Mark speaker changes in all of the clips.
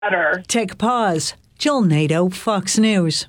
Speaker 1: better.
Speaker 2: Take a pause. Jill Nato, Fox News.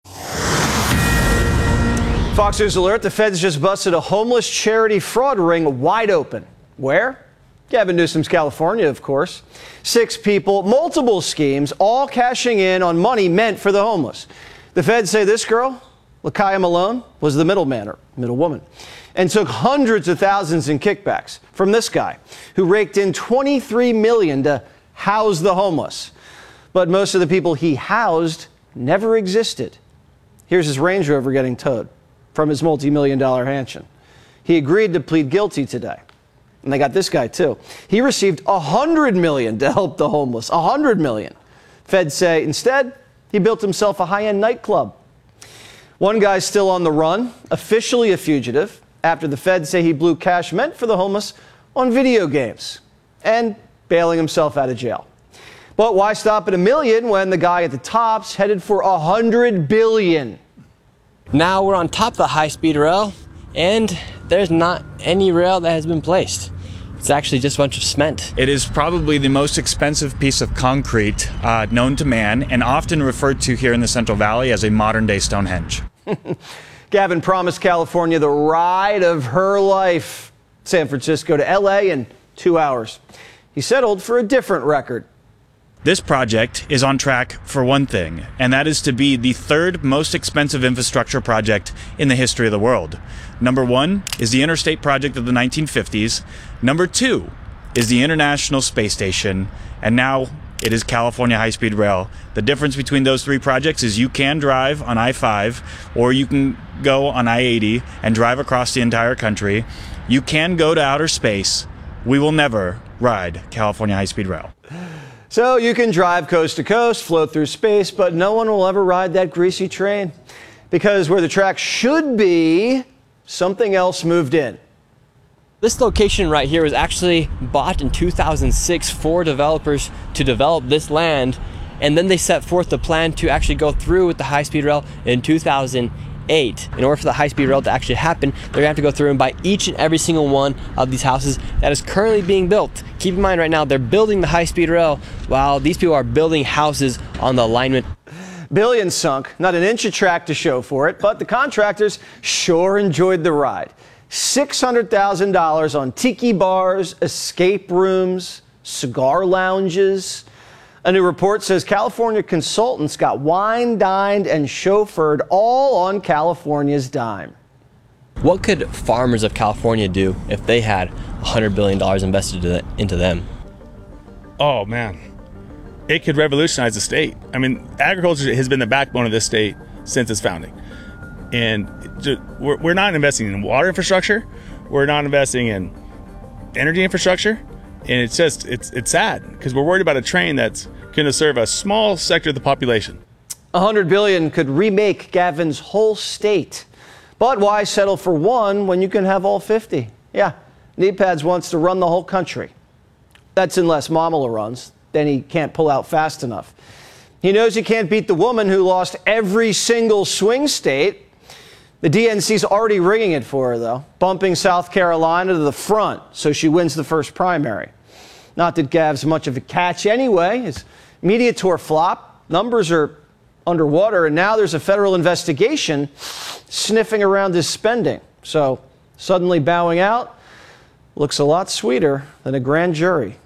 Speaker 3: Fox News alert, the feds just busted a homeless charity fraud ring wide open. Where? Gavin Newsom's California, of course. 6 people, multiple schemes, all cashing in on money meant for the homeless. The feds say this girl, Lakaya Malone, was the middleman or middlewoman, and took hundreds of thousands in kickbacks from this guy who raked in $23 million to house the homeless. But most of the people he housed never existed. Here's his Range Rover getting towed from his multi-million-dollar mansion. He agreed to plead guilty today. And they got this guy, too. He received $100 million to help the homeless. $100 million. Feds say instead, he built himself a high-end nightclub. One guy's still on the run, officially a fugitive, after the feds say he blew cash meant for the homeless on video games and bailing himself out of jail. But why stop at $1 million when the guy at the top's headed for $100 billion?
Speaker 4: Now we're on top of the high-speed rail, and there's not any rail that has been placed. It's actually just a bunch of cement.
Speaker 5: It is probably the most expensive piece of concrete known to man, and often referred to here in the Central Valley as a modern-day Stonehenge.
Speaker 3: Gavin promised California the ride of her life. San Francisco to L.A. in 2 hours. He settled for a different record.
Speaker 5: This project is on track for one thing, and that is to be the 3rd most expensive infrastructure project in the history of the world. Number 1 is the Interstate Project of the 1950s. Number 2 is the International Space Station. And now it is California High-Speed Rail. The difference between those 3 projects is you can drive on I-5, or you can go on I-80 and drive across the entire country. You can go to outer space. We will never ride California High-Speed Rail.
Speaker 3: So you can drive coast to coast, float through space, but no one will ever ride that greasy train. Because where the track should be, something else moved in.
Speaker 4: This location right here was actually bought in 2006 for developers to develop this land, and then they set forth the plan to actually go through with the high-speed rail in 2008. In order for the high-speed rail to actually happen, they're going to have to go through and buy each and every single one of these houses that is currently being built. Keep in mind right now, they're building the high-speed rail while these people are building houses on the alignment.
Speaker 3: Billions sunk, not an inch of track to show for it, but the contractors sure enjoyed the ride. $600,000 on tiki bars, escape rooms, cigar lounges. A new report says California consultants got wined, dined, and chauffeured all on California's dime.
Speaker 4: What could farmers of California do if they had $100 billion invested into them?
Speaker 6: Oh, man. It could revolutionize the state. I mean, agriculture has been the backbone of this state since its founding. And we're not investing in water infrastructure. We're not investing in energy infrastructure. And it's just, it's sad because we're worried about a train that's going to serve a small sector of the population.
Speaker 3: $100 billion could remake Gavin's whole state. But why settle for one when you can have all 50? Yeah, Kneepads wants to run the whole country. That's unless Mamala runs. Then he can't pull out fast enough. He knows he can't beat the woman who lost every single swing state. The DNC's already rigging it for her, though, bumping South Carolina to the front so she wins the first primary. Not that Gav's much of a catch anyway. His media tour flop. Numbers are underwater, and now there's a federal investigation sniffing around his spending. So suddenly bowing out looks a lot sweeter than a grand jury.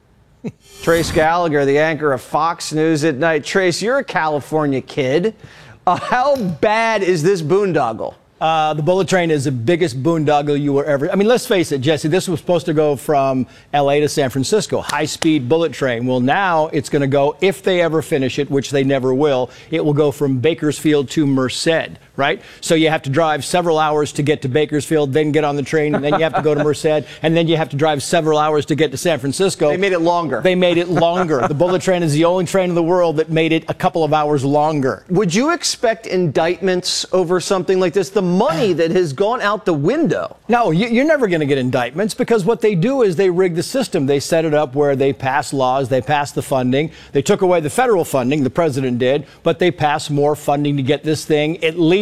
Speaker 3: Trace Gallagher, the anchor of Fox News at Night. Trace, you're a California kid. How bad is this boondoggle?
Speaker 7: The bullet train is the biggest boondoggle you were ever. I mean, let's face it, Jesse, this was supposed to go from L.A. to San Francisco, high-speed bullet train. Well, now it's going to go, if they ever finish it, which they never will, it will go from Bakersfield to Merced, right? So you have to drive several hours to get to Bakersfield, then get on the train, and then you have to go to Merced, and then you have to drive several hours to get to San Francisco.
Speaker 3: They made it longer.
Speaker 7: They made it longer. The bullet train is the only train in the world that made it a couple of hours longer.
Speaker 3: Would you expect indictments over something like this? The money that has gone out the window.
Speaker 7: No, you're never going to get indictments because what they do is they rig the system. They set it up where they pass laws, they pass the funding. They took away the federal funding, the president did, but they pass more funding to get this thing at least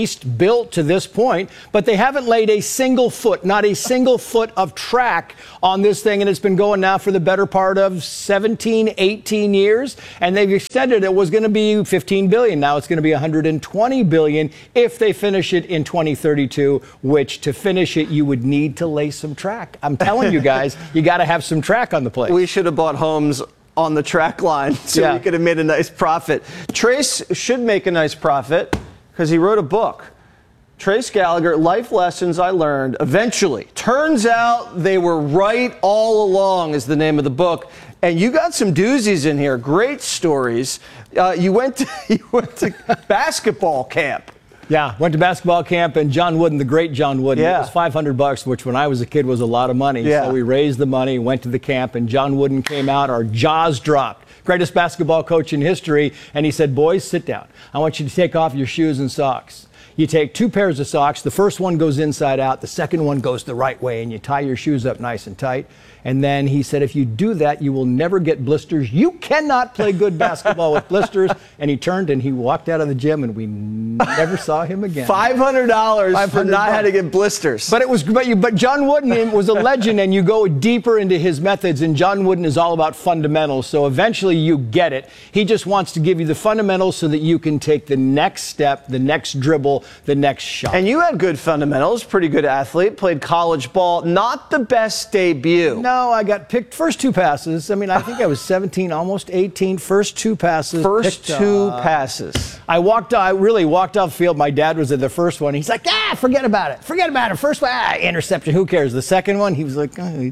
Speaker 7: least built to this point, but they haven't laid a single foot, not a single foot of track on this thing, and it's been going now for the better part of 17, 18 years, and they've extended it. Was going to be $15 billion. Now it's going to be $120 billion if they finish it in 2032, which to finish it, you would need to lay some track. I'm telling you guys, you got to have some track on the place.
Speaker 3: We should have bought homes on the track line so we could have made a nice profit. Trace should make a nice profit because he wrote a book. Trace Gallagher, Life Lessons I Learned Eventually. Turns out they were right all along is the name of the book. And you got some doozies in here, great stories. You went to basketball camp.
Speaker 7: Yeah, went to basketball camp, and John Wooden, the great John Wooden,
Speaker 3: Yeah.
Speaker 7: it was $500, which when I was a kid was a lot of money.
Speaker 3: Yeah.
Speaker 7: So we raised the money, went to the camp, and John Wooden came out, our jaws dropped. Greatest basketball coach in history, and he said, boys, sit down. I want you to take off your shoes and socks. You take 2 pairs of socks. The first one goes inside out. The second one goes the right way, and you tie your shoes up nice and tight. And then he said, if you do that, you will never get blisters. You cannot play good basketball with blisters. And he turned and he walked out of the gym, and we never saw him again.
Speaker 3: $500 for not how to get blisters.
Speaker 7: But John Wooden was a legend, and you go deeper into his methods, and John Wooden is all about fundamentals. So eventually you get it. He just wants to give you the fundamentals so that you can take the next step, the next dribble, the next shot.
Speaker 3: And you had good fundamentals, pretty good athlete, played college ball, not the best debut.
Speaker 7: No, I got picked first 2 passes. I mean, I think I was 17, almost 18. First 2 passes.
Speaker 3: First 2 passes.
Speaker 7: I really walked off the field. My dad was at the first one. He's like, forget about it. Forget about it. First one, interception. Who cares? The second one, he was like,
Speaker 3: Who's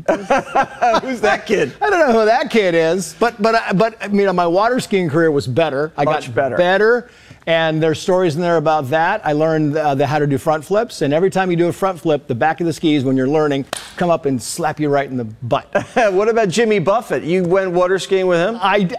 Speaker 3: that kid?
Speaker 7: I don't know who that kid is. But I mean, my water skiing career was better. I got better. And there's stories in there about that. I learned how to do front flips. And every time you do a front flip, the back of the skis, when you're learning, come up and slap you right in the butt.
Speaker 3: What about Jimmy Buffett? You went water skiing with him?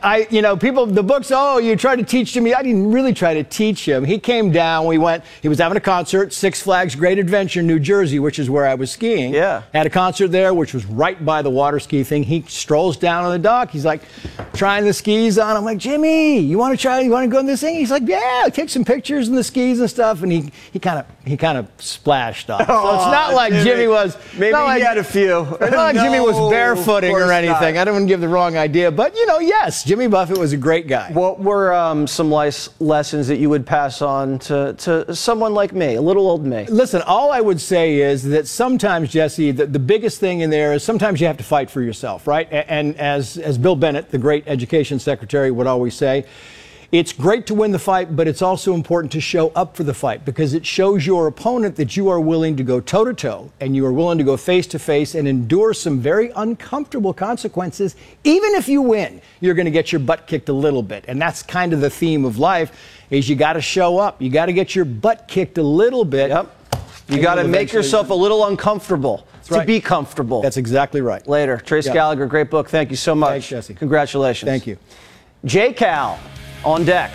Speaker 7: The books, you tried to teach Jimmy. I didn't really try to teach him. He came down. He was having a concert, Six Flags Great Adventure, New Jersey, which is where I was skiing.
Speaker 3: Yeah.
Speaker 7: Had a concert there, which was right by the water ski thing. He strolls down on the dock. He's like, trying the skis on. I'm like, Jimmy, you want to go on this thing? He's like, yeah. Take some pictures in the skis and stuff, and he kind of splashed off. So it's not like Jimmy was.
Speaker 3: Maybe he had a few.
Speaker 7: It's not like Jimmy was barefooting or anything.
Speaker 3: Not.
Speaker 7: I don't want to give the wrong idea, but yes, Jimmy Buffett was a great guy.
Speaker 3: What were some lessons that you would pass on to someone like me, a little old me?
Speaker 7: Listen, all I would say is that sometimes, Jesse, the biggest thing in there is sometimes you have to fight for yourself, right? And as Bill Bennett, the great education secretary, would always say, it's great to win the fight, but it's also important to show up for the fight because it shows your opponent that you are willing to go toe-to-toe and you are willing to go face-to-face and endure some very uncomfortable consequences. Even if you win, you're going to get your butt kicked a little bit. And that's kind of the theme of life is you got to show up. You got to get your butt kicked a little bit.
Speaker 3: Yep. You got to make yourself a little uncomfortable to be comfortable.
Speaker 7: That's exactly right.
Speaker 3: Later. Trace Gallagher, great book. Thank you so much.
Speaker 7: Thanks, Jesse.
Speaker 3: Congratulations.
Speaker 7: Thank you.
Speaker 3: J-Cal on deck.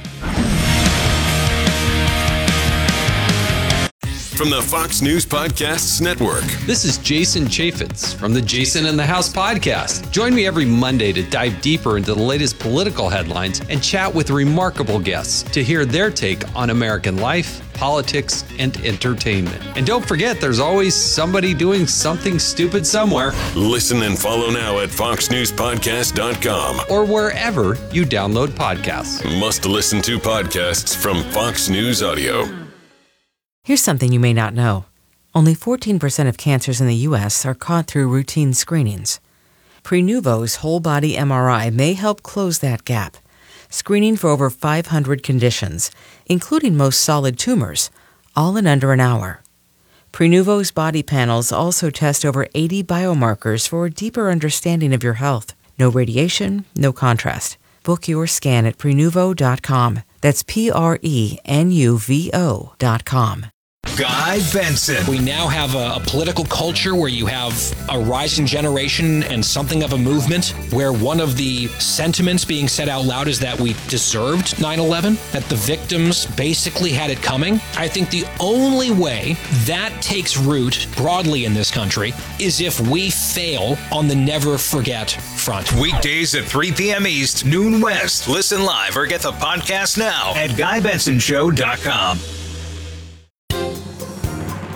Speaker 1: From the Fox News Podcasts Network.
Speaker 8: This is Jason Chaffetz from the Jason in the House podcast. Join me every Monday to dive deeper into the latest political headlines and chat with remarkable guests to hear their take on American life, politics, and entertainment. And don't forget, there's always somebody doing something stupid somewhere.
Speaker 1: Listen and follow now at foxnewspodcast.com
Speaker 8: or wherever you download podcasts.
Speaker 1: Must listen to podcasts from Fox News Audio.
Speaker 9: Here's something you may not know. Only 14% of cancers in the U.S. are caught through routine screenings. Prenuvo's whole-body MRI may help close that gap, screening for over 500 conditions, including most solid tumors, all in under an hour. Prenuvo's body panels also test over 80 biomarkers for a deeper understanding of your health. No radiation, no contrast. Book your scan at Prenuvo.com. That's Prenuvo.com.
Speaker 10: Guy Benson.
Speaker 11: We now have a political culture where you have a rising generation and something of a movement where one of the sentiments being said out loud is that we deserved 9/11, that the victims basically had it coming. I think the only way that takes root broadly in this country is if we fail on the never forget front.
Speaker 10: Weekdays at 3 p.m. East, noon West. Listen live or get the podcast now at GuyBensonShow.com.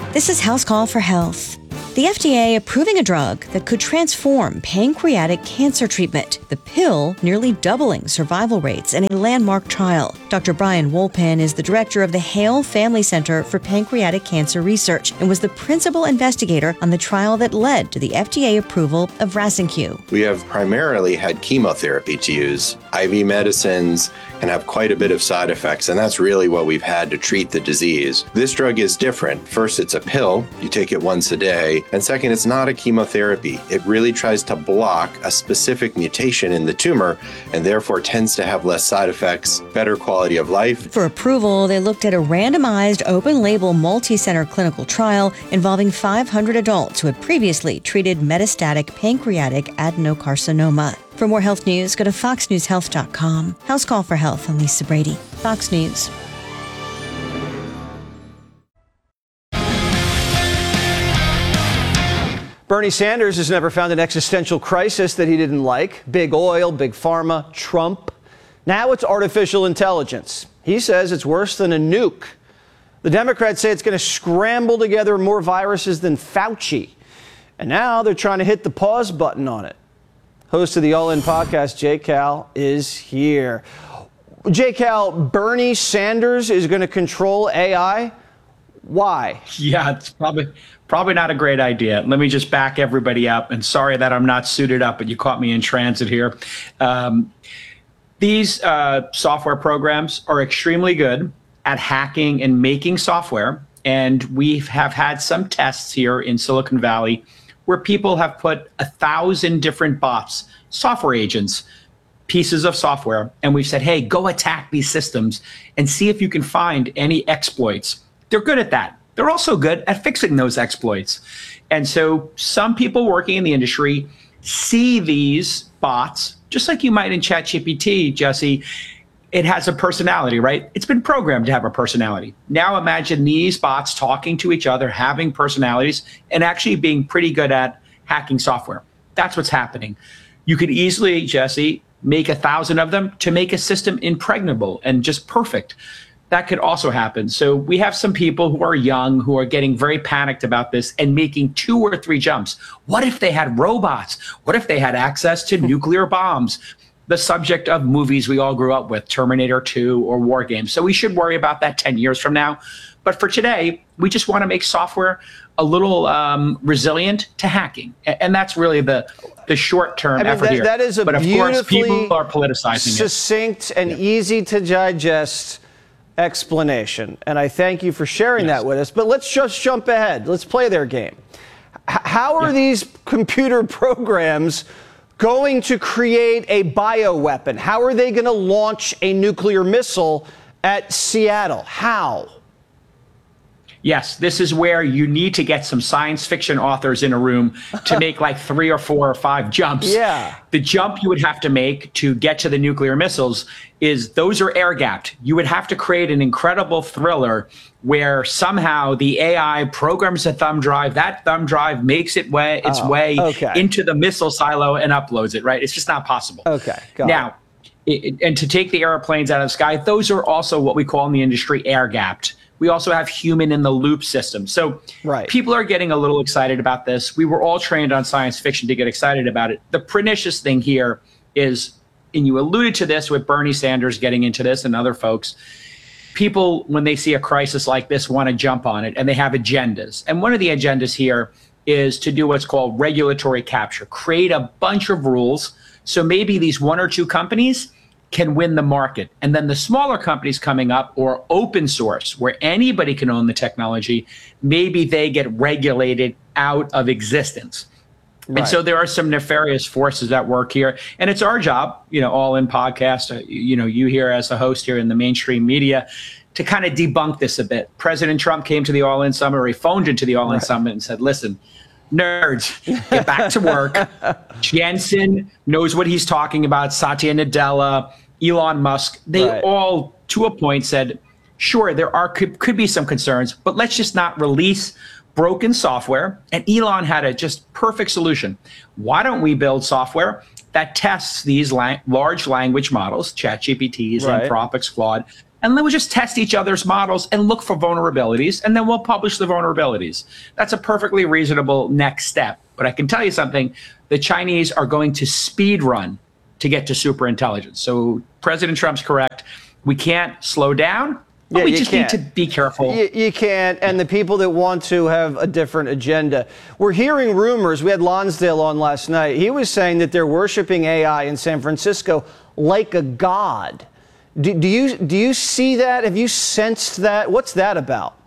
Speaker 12: This is House Call for Health. The FDA approving a drug that could transform pancreatic cancer treatment. The pill nearly doubling survival rates in a landmark trial. Dr. Brian Wolpin is the director of the Hale Family Center for Pancreatic Cancer Research and was the principal investigator on the trial that led to the FDA approval of Rasenq.
Speaker 13: We have primarily had chemotherapy to use. IV medicines can have quite a bit of side effects, and that's really what we've had to treat the disease. This drug is different. First, it's a pill. You take it once a day. And second, it's not a chemotherapy. It really tries to block a specific mutation in the tumor and therefore tends to have less side effects, better quality of life.
Speaker 12: For approval, they looked at a randomized, open-label, multi-center clinical trial involving 500 adults who had previously treated metastatic pancreatic adenocarcinoma. For more health news, go to foxnewshealth.com. House Call for Health. I'm Lisa Brady, Fox News.
Speaker 3: Bernie Sanders has never found an existential crisis that he didn't like. Big oil, big pharma, Trump. Now it's artificial intelligence. He says it's worse than a nuke. The Democrats say it's going to scramble together more viruses than Fauci. And now they're trying to hit the pause button on it. Host of the All In podcast, Jay Cal, is here. Jay Cal, Bernie Sanders is going to control AI. Why?
Speaker 14: Yeah, it's probably not a great idea. Let me just back everybody up. And sorry that I'm not suited up, but you caught me in transit here. These software programs are extremely good at hacking and making software. And we have had some tests here in Silicon Valley where people have put 1,000 different bots, software agents, pieces of software, and we've said, hey, go attack these systems and see if you can find any exploits. They're good at that. They're also good at fixing those exploits. And so some people working in the industry see these bots, just like you might in ChatGPT, Jesse. It has a personality, right? It's been programmed to have a personality. Now imagine these bots talking to each other, having personalities, and actually being pretty good at hacking software. That's what's happening. You could easily, Jesse, make 1,000 of them to make a system impregnable and just perfect. That could also happen. So we have some people who are young, who are getting very panicked about this and making 2 or 3 jumps. What if they had robots? What if they had access to nuclear bombs? The subject of movies we all grew up with, Terminator 2 or War Games. So we should worry about that 10 years from now. But for today, we just want to make software a little resilient to hacking. And that's really the short-term effort here.
Speaker 3: That is a
Speaker 14: but of course, people are politicizing
Speaker 3: succinct and easy to digest explanation. And I thank you for sharing that with us. But let's just jump ahead. Let's play their game. How are these computer programs going to create a bioweapon? How are they going to launch a nuclear missile at Seattle? How?
Speaker 14: Yes, this is where you need to get some science fiction authors in a room to make like 3 or 4 or 5 jumps.
Speaker 3: Yeah.
Speaker 14: The jump you would have to make to get to the nuclear missiles is those are air gapped. You would have to create an incredible thriller where somehow the AI programs a thumb drive, that thumb drive makes its way into the missile silo and uploads it, right? It's just not possible.
Speaker 3: Okay,
Speaker 14: now, and to take the airplanes out of the sky, those are also what we call in the industry air gapped. We also have human in the loop systems. So people are getting a little excited about this. We were all trained on science fiction to get excited about it. The pernicious thing here is, and you alluded to this with Bernie Sanders getting into this and other folks, people, when they see a crisis like this, want to jump on it, and they have agendas. And one of the agendas here is to do what's called regulatory capture, create a bunch of rules. So maybe these 1 or 2 companies can win the market. And then the smaller companies coming up, or open source, where anybody can own the technology, maybe they get regulated out of existence. Right. And so there are some nefarious forces at work here. And it's our job, All In podcast, you here as a host here in the mainstream media, to kind of debunk this a bit. President Trump came to the All In Summit, or he phoned into the All In Summit and said, listen, nerds, get back to work. Jensen knows what he's talking about. Satya Nadella, Elon Musk, they all, to a point, said, sure, there could be some concerns, but let's just not release broken software. And Elon had a just perfect solution. Why don't we build software that tests these large language models, ChatGPTs, Anthropic's, Claude, and then we'll just test each other's models and look for vulnerabilities, and then we'll publish the vulnerabilities. That's a perfectly reasonable next step. But I can tell you something, the Chinese are going to speed run to get to superintelligence. So President Trump's correct. We can't slow down. But we just need to be careful.
Speaker 3: You can't, and the people that want to have a different agenda. We're hearing rumors. We had Lonsdale on last night. He was saying that they're worshiping AI in San Francisco like a god. Do you see that? Have you sensed that? What's that about?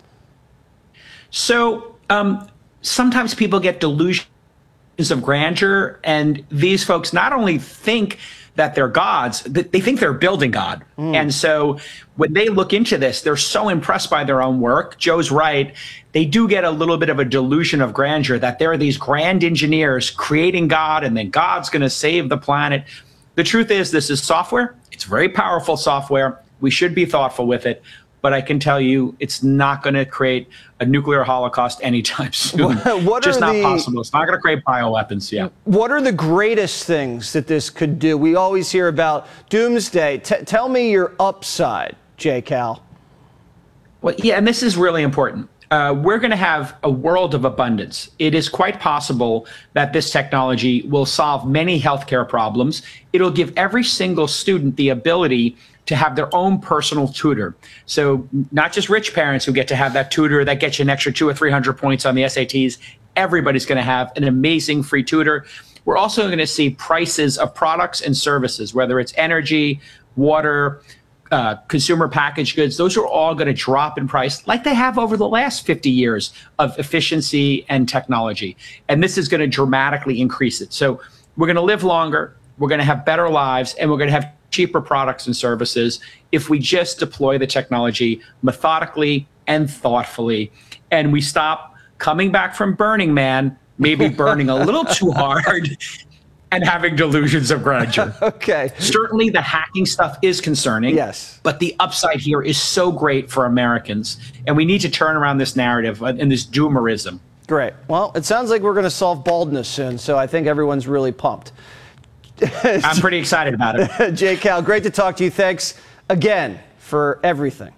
Speaker 14: So sometimes people get delusions of grandeur, and these folks not only think that they're gods, they think they're building God. And so when they look into this, they're so impressed by their own work. Joe's right. They do get a little bit of a delusion of grandeur, that there are these grand engineers creating God, and then God's going to save the planet. The truth is, this is software. It's very powerful software. We should be thoughtful with it. But I can tell you, it's not going to create a nuclear holocaust anytime soon.
Speaker 3: What
Speaker 14: just
Speaker 3: are
Speaker 14: not possible. It's not going to create bioweapons. Yeah.
Speaker 3: What are the greatest things that this could do? We always hear about doomsday. Tell me your upside, J. Cal.
Speaker 14: Well, yeah, and this is really important. We're going to have a world of abundance. It is quite possible that this technology will solve many healthcare problems. It'll give every single student the ability to have their own personal tutor. So not just rich parents who get to have that tutor that gets you an extra 200 or 300 points on the SATs. Everybody's going to have an amazing free tutor. We're also going to see prices of products and services, whether it's energy, water, consumer packaged goods. Those are all going to drop in price like they have over the last 50 years of efficiency and technology. And this is going to dramatically increase it. So we're going to live longer, we're going to have better lives, and we're going to have cheaper products and services if we just deploy the technology methodically and thoughtfully. And we stop coming back from Burning Man, maybe burning a little too hard and having delusions of grandeur.
Speaker 3: Okay.
Speaker 14: Certainly the hacking stuff is concerning.
Speaker 3: Yes.
Speaker 14: But the upside here is so great for Americans. And we need to turn around this narrative and this doomerism.
Speaker 3: Great. Well, it sounds like we're going to solve baldness soon, so I think everyone's really pumped.
Speaker 14: I'm pretty excited about it.
Speaker 3: J. Cal, great to talk to you. Thanks again for everything.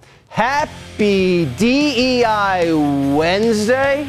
Speaker 3: Happy DEI Wednesday.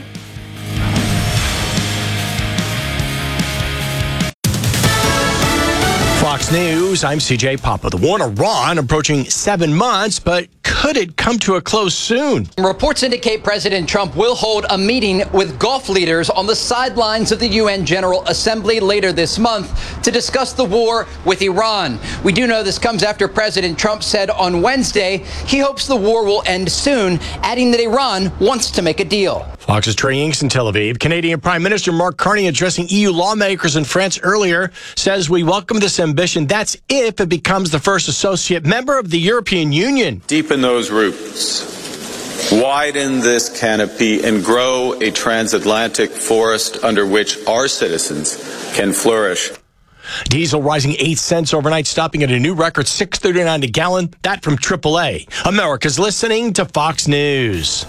Speaker 15: Fox News, I'm CJ Papa. The war in Iran approaching 7 months, but could it come to a close soon?
Speaker 16: Reports indicate President Trump will hold a meeting with Gulf leaders on the sidelines of the UN General Assembly later this month to discuss the war with Iran. We do know this comes after President Trump said on Wednesday he hopes the war will end soon, adding that Iran wants to make a deal.
Speaker 15: Fox's Trey Inks in Tel Aviv. Canadian Prime Minister Mark Carney addressing EU lawmakers in France earlier says we welcome this ambition. That's if it becomes the first associate member of the European Union.
Speaker 17: Deepen those roots, widen this canopy, and grow a transatlantic forest under which our citizens can flourish.
Speaker 15: Diesel rising 8 cents overnight, stopping at a new record $6.39 a gallon. That from AAA. America's listening to Fox News.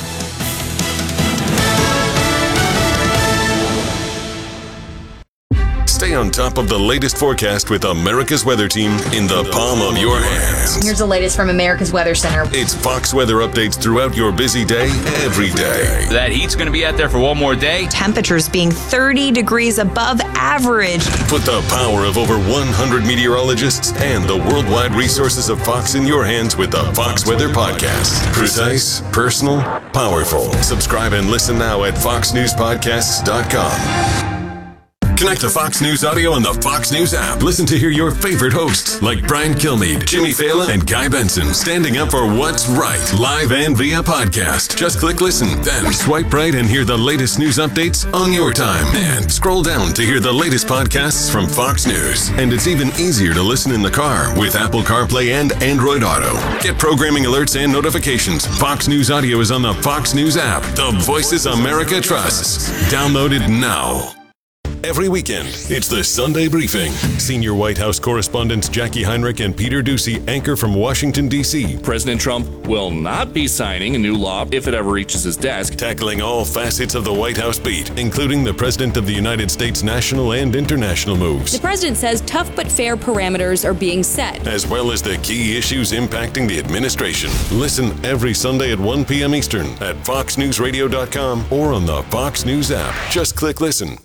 Speaker 1: Stay on top of the latest forecast with America's Weather Team in the palm of your hands.
Speaker 18: Here's the latest from America's Weather Center.
Speaker 1: It's Fox weather updates throughout your busy day, every day.
Speaker 19: That heat's going to be out there for one more day.
Speaker 20: Temperatures being 30 degrees above average.
Speaker 1: Put the power of over 100 meteorologists and the worldwide resources of Fox in your hands with the Fox Weather Podcast. Precise, personal, powerful. Subscribe and listen now at foxnewspodcasts.com. Connect to Fox News Audio on the Fox News app. Listen to hear your favorite hosts like Brian Kilmeade, Jimmy Fallon, and Guy Benson standing up for what's right, live and via podcast. Just click listen, then swipe right and hear the latest news updates on your time. And scroll down to hear the latest podcasts from Fox News. And it's even easier to listen in the car with Apple CarPlay and Android Auto. Get programming alerts and notifications. Fox News Audio is on the Fox News app. The voices America trusts. Download it now. Every weekend, it's the Sunday Briefing. Senior White House correspondents Jackie Heinrich and Peter Doocy anchor from Washington, D.C.
Speaker 21: President Trump will not be signing a new law if it ever reaches his desk.
Speaker 1: Tackling all facets of the White House beat, including the President of the United States national and international moves.
Speaker 22: The president says tough but fair parameters are being set,
Speaker 1: as well as the key issues impacting the administration. Listen every Sunday at 1 p.m. Eastern at foxnewsradio.com or on the Fox News app. Just click listen.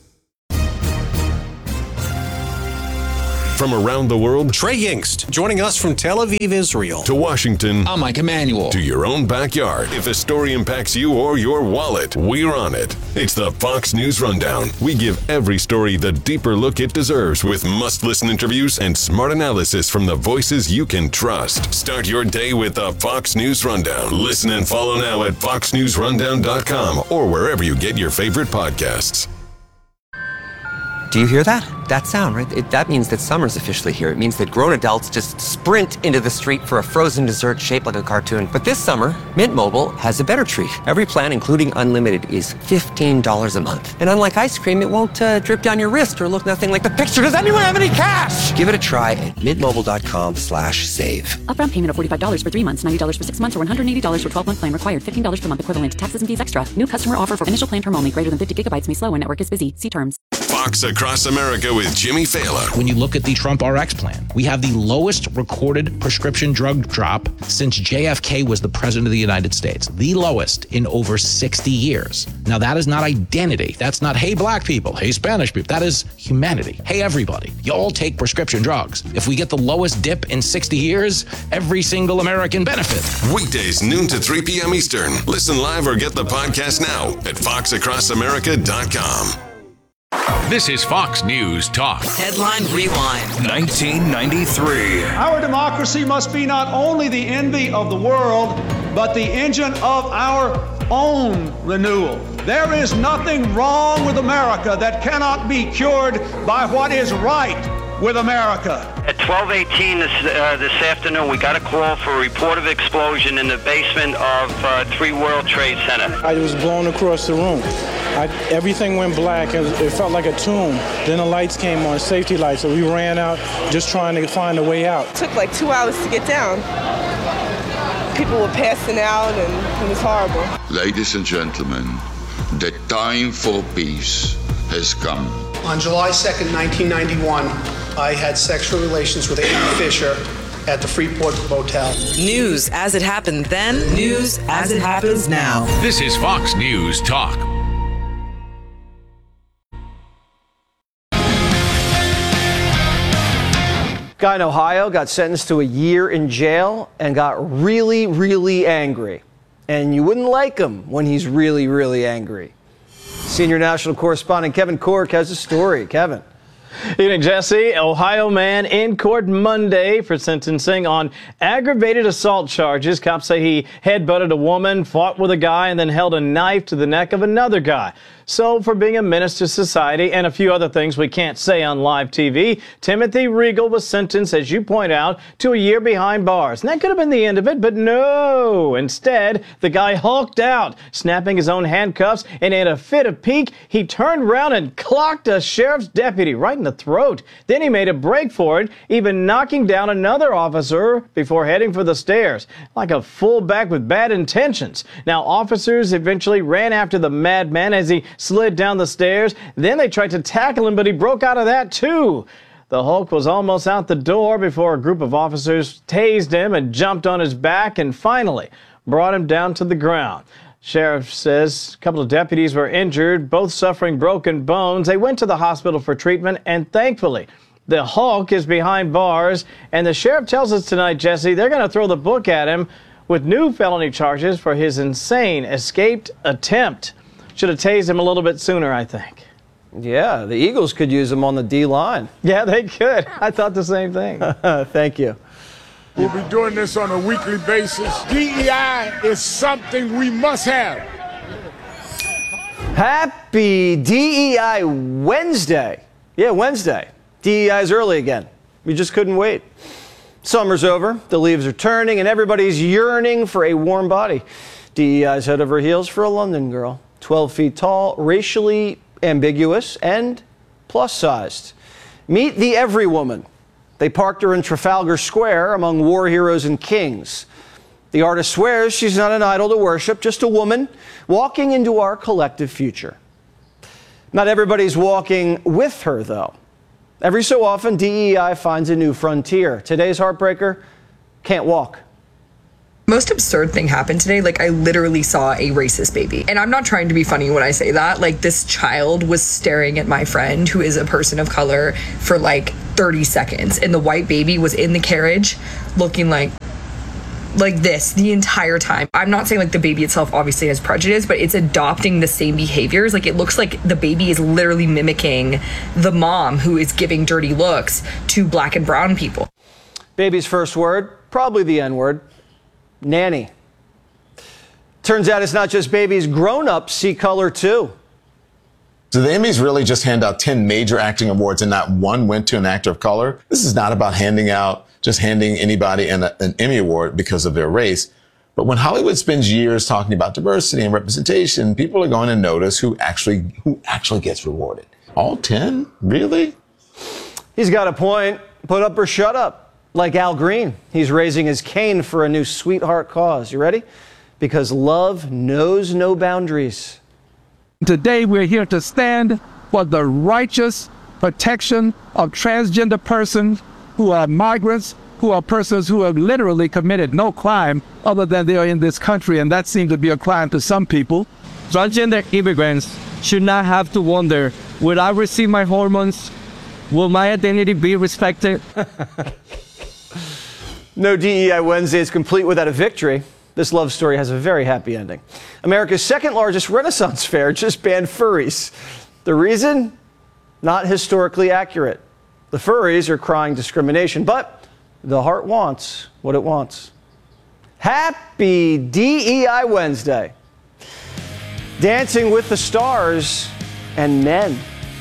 Speaker 1: From around the world,
Speaker 23: Trey Yingst, joining us from Tel Aviv, Israel.
Speaker 1: To Washington.
Speaker 23: I'm Mike Emanuel.
Speaker 1: To your own backyard. If a story impacts you or your wallet, we're on it. It's the Fox News Rundown. We give every story the deeper look it deserves with must-listen interviews and smart analysis from the voices you can trust. Start your day with the Fox News Rundown. Listen and follow now at foxnewsrundown.com or wherever you get your favorite podcasts.
Speaker 24: Do you hear that? That sound, right? That means that summer's officially here. It means that grown adults just sprint into the street for a frozen dessert shaped like a cartoon. But this summer, Mint Mobile has a better treat. Every plan, including unlimited, is $15 a month. And unlike ice cream, it won't drip down your wrist or look nothing like the picture. Does anyone have any cash? Give it a try at mintmobile.com/save.
Speaker 25: Upfront payment of $45 for 3 months, $90 for 6 months, or $180 for 12-month plan required. $15 per month equivalent. Taxes and fees extra. New customer offer for initial plan term only. Greater than 50 gigabytes may slow when network is busy. See terms.
Speaker 1: Fox Across America with Jimmy Fallon.
Speaker 11: When you look at the Trump RX plan, we have the lowest recorded prescription drug drop since JFK was the president of the United States. The lowest in over 60 years. Now, that is not identity. That's not, hey, black people, hey, Spanish people. That is humanity. Hey, everybody, you all take prescription drugs. If we get the lowest dip in 60 years, every single American benefits.
Speaker 1: Weekdays, noon to 3 p.m. Eastern. Listen live or get the podcast now at foxacrossamerica.com.
Speaker 10: This is Fox News Talk.
Speaker 26: Headline Rewind.
Speaker 10: 1993.
Speaker 27: Our democracy must be not only the envy of the world, but the engine of our own renewal. There is nothing wrong with America that cannot be cured by what is right with America.
Speaker 28: At 12:18 this afternoon, we got a call for a report of explosion in the basement of 3 World Trade Center.
Speaker 29: I was blown across the room. Everything went black. It felt like a tomb. Then the lights came on, safety lights, so we ran out just trying to find a way out.
Speaker 30: It took like 2 hours to get down. People were passing out, and it was horrible.
Speaker 31: Ladies and gentlemen, the time for peace has come.
Speaker 32: On July 2nd, 1991, I had sexual relations with Amy Fisher at the Freeport Motel.
Speaker 26: News as it happened then, news as it happens now.
Speaker 10: This is Fox News Talk.
Speaker 3: Guy in Ohio got sentenced to a year in jail and got really, really angry. And you wouldn't like him when he's really, really angry. Senior national correspondent Kevin Cork has a story. Kevin.
Speaker 33: Evening, Jesse. Ohio man in court Monday for sentencing on aggravated assault charges. Cops say he headbutted a woman, fought with a guy, and then held a knife to the neck of another guy. So for being a menace to society and a few other things we can't say on live TV, Timothy Regal was sentenced, as you point out, to a year behind bars. And that could have been the end of it, but no. Instead, the guy hulked out, snapping his own handcuffs, and in a fit of pique, he turned around and clocked a sheriff's deputy right in the throat. Then he made a break for it, even knocking down another officer before heading for the stairs, like a fullback with bad intentions. Now, officers eventually ran after the madman as he slid down the stairs. Then they tried to tackle him, but he broke out of that too. The Hulk was almost out the door before a group of officers tased him and jumped on his back and finally brought him down to the ground. Sheriff says a couple of deputies were injured, both suffering broken bones. They went to the hospital for treatment, and thankfully, the Hulk is behind bars. And the sheriff tells us tonight, Jesse, they're going to throw the book at him with new felony charges for his insane escaped attempt. Should have tased him a little bit sooner, I think.
Speaker 3: Yeah, the Eagles could use him on the D-line.
Speaker 33: Yeah, they could. I thought the same thing.
Speaker 3: Thank you.
Speaker 34: We'll be doing this on a weekly basis. DEI is something we must have.
Speaker 3: Happy DEI Wednesday. Yeah, Wednesday. DEI is early again. We just couldn't wait. Summer's over, the leaves are turning, and everybody's yearning for a warm body. DEI's head over heels for a London girl. 12 feet tall, racially ambiguous, and plus-sized. Meet the Every Woman. They parked her in Trafalgar Square among war heroes and kings. The artist swears she's not an idol to worship, just a woman walking into our collective future. Not everybody's walking with her, though. Every so often, DEI finds a new frontier. Today's heartbreaker: can't walk.
Speaker 2: Most absurd thing happened today. Like, I literally saw a racist baby. And I'm not trying to be funny when I say that. Like, this child was staring at my friend, who is a person of color, for like 30 seconds. And the white baby was in the carriage looking like this the entire time. I'm not saying like the baby itself obviously has prejudice, but it's adopting the same behaviors. Like, it looks like the baby is literally mimicking the mom who is giving dirty looks to black and brown people.
Speaker 3: Baby's first word, probably the N-word: nanny. Turns out it's not just babies, grown-ups see color too.
Speaker 4: Do the Emmys really just hand out 10 major acting awards and not one went to an actor of color? This is not about handing anybody an Emmy award because of their race. But when Hollywood spends years talking about diversity and representation, people are going to notice who actually gets rewarded. All 10? Really?
Speaker 3: He's got a point. Put up or shut up. Like Al Green, he's raising his cane for a new sweetheart cause. You ready? Because love knows no boundaries.
Speaker 5: Today we're here to stand for the righteous protection of transgender persons who are migrants, who are persons who have literally committed no crime other than they are in this country, and that seems to be a crime to some people.
Speaker 6: Transgender immigrants should not have to wonder, will I receive my hormones? Will my identity be respected?
Speaker 3: No DEI Wednesday is complete without a victory. This love story has a very happy ending. America's second largest Renaissance fair just banned furries. The reason? Not historically accurate. The furries are crying discrimination, but the heart wants what it wants. Happy DEI Wednesday. Dancing with the Stars and Men.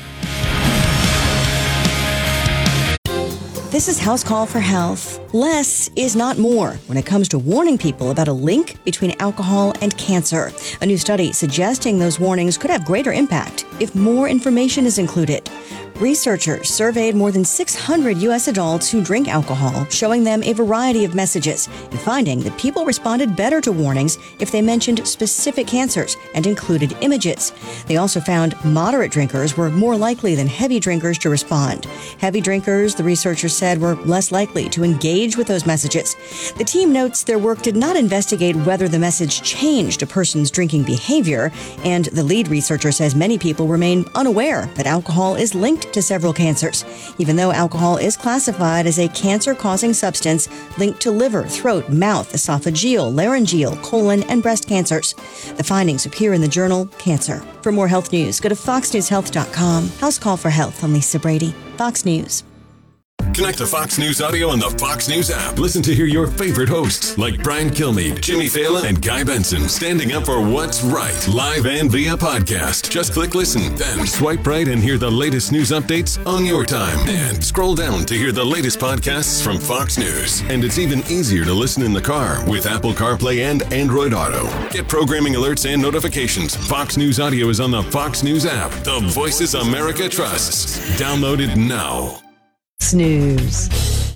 Speaker 7: This is House Call for Health. Less is not more when it comes to warning people about a link between alcohol and cancer. A new study suggesting those warnings could have greater impact if more information is included. Researchers surveyed more than 600 U.S. adults who drink alcohol, showing them a variety of messages, and finding that people responded better to warnings if they mentioned specific cancers and included images. They also found moderate drinkers were more likely than heavy drinkers to respond. Heavy drinkers, the researchers said, were less likely to engage with those messages. The team notes their work did not investigate whether the message changed a person's drinking behavior, and the lead researcher says many people remain unaware that alcohol is linked to several cancers, even though alcohol is classified as a cancer-causing substance linked to liver, throat, mouth, esophageal, laryngeal, colon, and breast cancers. The findings appear in the journal Cancer. For more health news, go to foxnewshealth.com. House Call for Health. I'm Lisa Brady, Fox News.
Speaker 1: Connect to Fox News Audio on the Fox News app. Listen to hear your favorite hosts like Brian Kilmeade, Jimmy Fallon, and Guy Benson standing up for what's right, live and via podcast. Just click listen, then swipe right and hear the latest news updates on your time. And scroll down to hear the latest podcasts from Fox News. And it's even easier to listen in the car with Apple CarPlay and Android Auto. Get programming alerts and notifications. Fox News Audio is on the Fox News app. The voices America trusts. Download it now.
Speaker 7: News.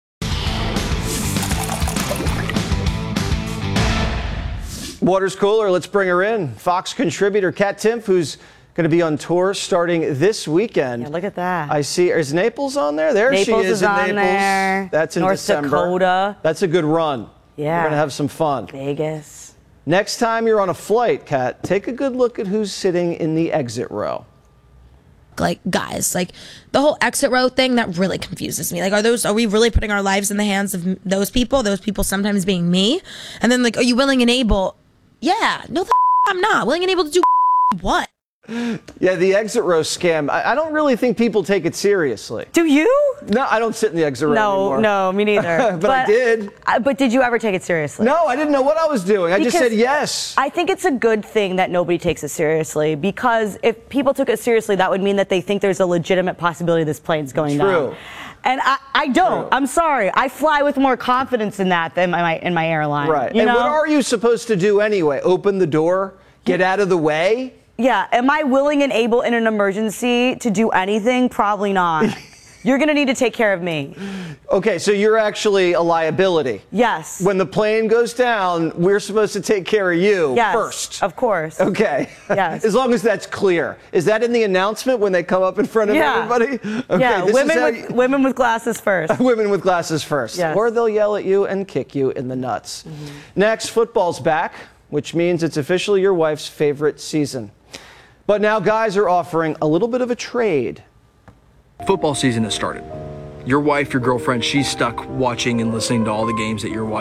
Speaker 3: Water's cooler. Let's bring her in. Fox contributor Kat Timpf, who's going to be on tour starting this weekend.
Speaker 8: Yeah, look at that.
Speaker 3: I see. Is Naples on there? There
Speaker 8: Naples
Speaker 3: she is in Naples.
Speaker 8: There.
Speaker 3: That's in
Speaker 8: North
Speaker 3: December.
Speaker 8: Dakota.
Speaker 3: That's a good run.
Speaker 8: Yeah.
Speaker 3: We're going to have some fun.
Speaker 8: Vegas.
Speaker 3: Next time you're on a flight, Kat, take a good look at who's sitting in the exit row.
Speaker 9: Like, guys, like the whole exit row thing, that really confuses me. Like, are we really putting our lives in the hands of those people sometimes being me? And then, like, are you willing and able? Yeah, no, I'm not willing and able to do what?
Speaker 3: Yeah, the exit row scam. I don't really think people take it seriously.
Speaker 8: Do you?
Speaker 3: No, I don't sit in the exit row anymore.
Speaker 8: No, me neither.
Speaker 3: but I did.
Speaker 8: But did you ever take it seriously?
Speaker 3: No, I didn't know what I was doing. I just said yes.
Speaker 8: I think it's a good thing that nobody takes it seriously, because if people took it seriously, that would mean that they think there's a legitimate possibility this plane's going down. And I don't. True. I'm sorry. I fly with more confidence in that than in my airline.
Speaker 3: Right. And what are you supposed to do anyway? Open the door? Get out of the way?
Speaker 8: Yeah. Am I willing and able in an emergency to do anything? Probably not. You're going to need to take care of me.
Speaker 3: Okay, so you're actually a liability.
Speaker 8: Yes.
Speaker 3: When the plane goes down, we're supposed to take care of you
Speaker 8: Yes,
Speaker 3: first.
Speaker 8: of course.
Speaker 3: Okay.
Speaker 8: Yes.
Speaker 3: As long as that's clear. Is that in the announcement when they come up in front of everybody? Okay,
Speaker 8: yeah,
Speaker 3: this
Speaker 8: women with glasses first.
Speaker 3: Women with glasses first.
Speaker 8: Yes.
Speaker 3: Or they'll yell at you and kick you in the nuts. Next, football's back, which means it's officially your wife's favorite season. But now guys are offering a little bit of a trade.
Speaker 12: Football season has started. Your wife, your girlfriend, she's stuck watching and listening to all the games that you're watching.